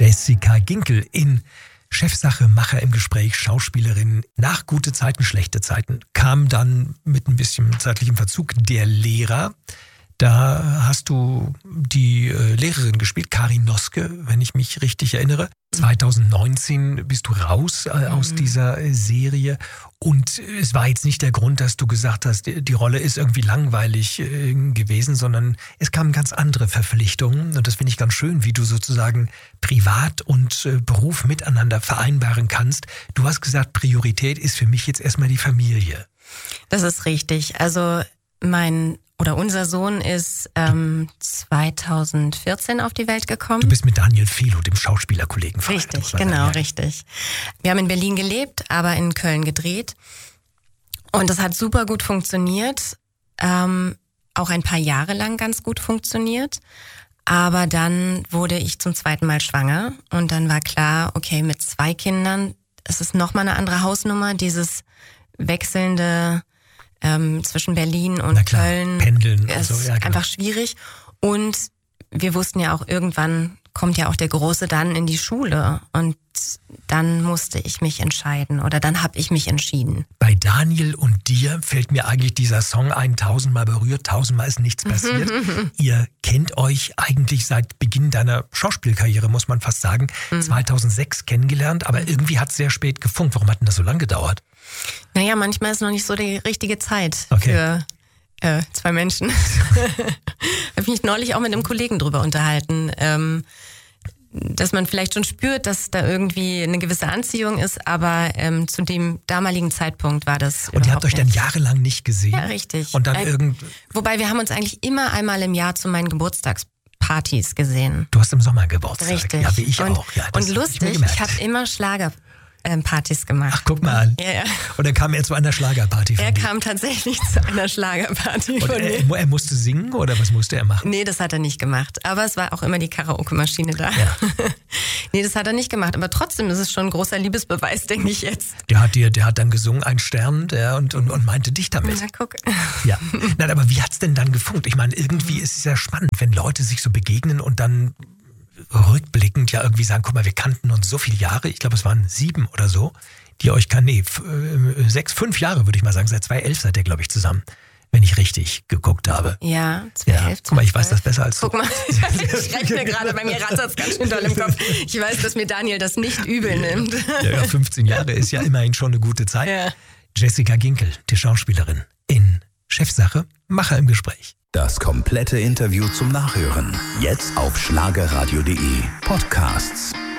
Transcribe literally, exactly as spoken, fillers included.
Jessica Ginkel in Chefsache, Macher im Gespräch, Schauspielerin. Nach gute Zeiten, schlechte Zeiten kam dann mit ein bisschen zeitlichem Verzug der Lehrer. Da hast du die äh, Lehrerin gespielt, Karin Noske, wenn ich mich richtig erinnere. zwanzig neunzehn bist du raus äh, aus mhm. dieser äh, Serie. Und es war jetzt nicht der Grund, dass du gesagt hast, die, die Rolle ist irgendwie langweilig äh, gewesen, sondern es kamen ganz andere Verpflichtungen. Und das finde ich ganz schön, wie du sozusagen Privat und äh, Beruf miteinander vereinbaren kannst. Du hast gesagt, Priorität ist für mich jetzt erstmal die Familie. Das ist richtig. Also mein oder unser Sohn ist ähm, zwanzig vierzehn auf die Welt gekommen. Du bist mit Daniel Felo, dem Schauspielerkollegen, verheiratet. Richtig, genau, sagen. richtig. Wir haben in Berlin gelebt, aber in Köln gedreht. Und das hat super gut funktioniert. Ähm, auch ein paar Jahre lang ganz gut funktioniert. Aber dann wurde ich zum zweiten Mal schwanger. Und dann war klar, okay, mit zwei Kindern, es ist nochmal eine andere Hausnummer, dieses wechselnde Ähm, zwischen Berlin und klar, Köln pendeln ist so, ja, genau. einfach schwierig. Und wir wussten ja auch, irgendwann kommt ja auch der Große dann in die Schule. Und dann musste ich mich entscheiden oder dann habe ich mich entschieden. Bei Daniel und dir fällt mir eigentlich dieser Song ein, tausendmal berührt, tausendmal ist nichts passiert. Ihr kennt euch eigentlich seit Beginn deiner Schauspielkarriere, muss man fast sagen, mhm. zweitausendsechs kennengelernt, aber irgendwie hat es sehr spät gefunkt. Warum hat denn das so lange gedauert? Naja, manchmal ist noch nicht so die richtige Zeit okay. für äh, zwei Menschen. Habe ich mich neulich auch mit einem Kollegen drüber unterhalten, ähm, dass man vielleicht schon spürt, dass da irgendwie eine gewisse Anziehung ist, aber ähm, zu dem damaligen Zeitpunkt war das Und ihr habt euch nicht. dann jahrelang nicht gesehen? Ja, richtig. Und dann äh, irgend... Wobei wir haben uns eigentlich immer einmal im Jahr zu meinen Geburtstagspartys gesehen. Du hast im Sommer Geburtstag. Richtig. Ja, wie ich und, auch. Ja, und lustig, ich, ich habe immer Schlager Ähm, Partys gemacht. Ach, guck mal an. Ja, ja. Und dann kam er zu einer Schlagerparty von Er dir. kam tatsächlich zu einer Schlagerparty Und von er, mir. er musste singen oder was musste er machen? Nee, das hat er nicht gemacht. Aber es war auch immer die Karaoke-Maschine da. Ja. Nee, das hat er nicht gemacht. Aber trotzdem ist es schon ein großer Liebesbeweis, denke ich jetzt. Der hat dir, der hat dann gesungen, ein Stern, der und, und, und meinte dich damit. Na, guck. Ja. Nein, aber wie hat's denn dann gefunkt? Ich meine, irgendwie ist es ja spannend, wenn Leute sich so begegnen und dann rückblickend ja irgendwie sagen, guck mal, wir kannten uns so viele Jahre, ich glaube, es waren sieben oder so, die euch kann, nee, f- äh, sechs, fünf Jahre würde ich mal sagen, seit zweitausendelf seid ihr, glaube ich, zusammen, wenn ich richtig geguckt habe. Ja, zweitausendelf. Ja. Guck mal, ich weiß das besser als du. Guck mal, ich rechne gerade, bei mir rattert's ganz schön doll im Kopf. Ich weiß, dass mir Daniel das nicht übel nimmt. Ja, ja, fünfzehn Jahre ist ja immerhin schon eine gute Zeit. Ja. Jessica Ginkel, die Schauspielerin in Chefsache, Macher im Gespräch. Das komplette Interview zum Nachhören. Jetzt auf schlagerradio punkt de Podcasts.